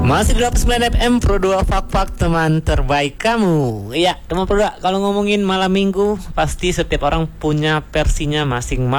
Masih di 89 FM Pro 2 Fak teman terbaik kamu. Iya, teman Pro 2, kalau ngomongin malam minggu pasti setiap orang punya versinya masing-masing.